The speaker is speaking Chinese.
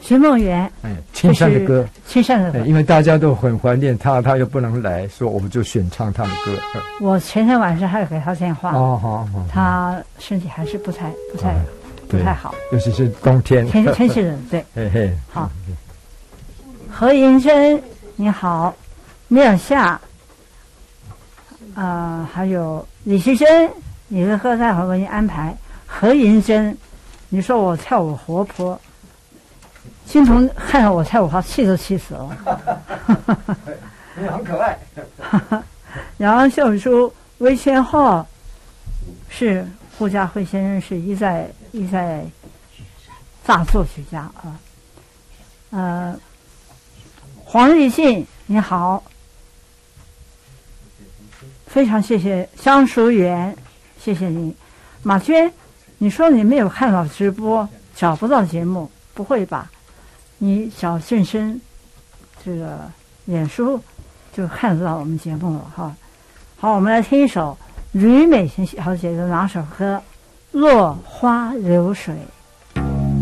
寻梦园， 青山的歌， 青山的歌， 因为大家都很怀念他，他又不能来，说我们就选唱他的歌。 我前天晚上还有给他电话， 好， 他身体还是不太好， 尤其是冬天， 天气冷，对， 嘿嘿， 好。何银珍，你好，米尔夏，还有李希珍，你的歌待会儿为你安排。何银珍，你说我跳舞活泼，金鹏看到我跳舞，他气都气死了。 你很可爱。 杨秀珠、魏千浩是顾嘉辉先生是一再大作曲家啊。黄立信，你好，非常谢谢张淑媛，谢谢你。马娟，你说你没有看到直播，找不到节目，不会吧？你找健身这个脸书就看得到我们节目了哈。好，我们来听一首吕美琴小姐的哪首歌？落花流水。